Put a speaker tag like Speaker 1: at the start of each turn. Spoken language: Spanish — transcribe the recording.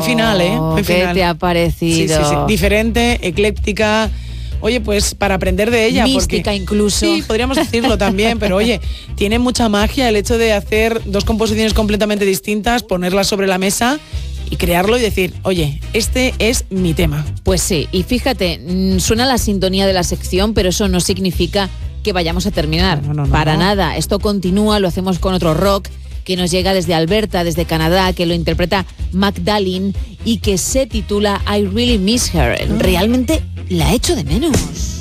Speaker 1: final, ¿eh? Buen
Speaker 2: ¿Qué
Speaker 1: final.
Speaker 2: te ha parecido?
Speaker 1: Sí. Diferente, ecléctica. Oye, pues para aprender de ella.
Speaker 2: Mística incluso.
Speaker 1: Sí, podríamos decirlo también, pero oye, tiene mucha magia el hecho de hacer dos composiciones completamente distintas, ponerlas sobre la mesa y crearlo y decir, oye, este es mi tema.
Speaker 2: Pues sí, y fíjate, suena la sintonía de la sección, pero eso no significa que vayamos a terminar.
Speaker 1: No.
Speaker 2: Para nada, esto continúa, lo hacemos con otro rock que nos llega desde Alberta, desde Canadá, que lo interpreta Magdalene y que se titula I Really Miss Her. Realmente la echo de menos.